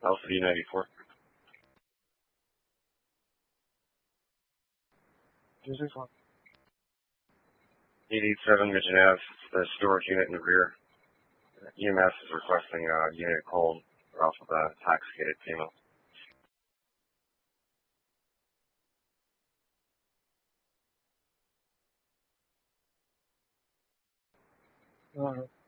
Alpha D94. 264. 887 Mission Ave, the storage unit in the rear. EMS is requesting a unit called off of the intoxicated female. Alright.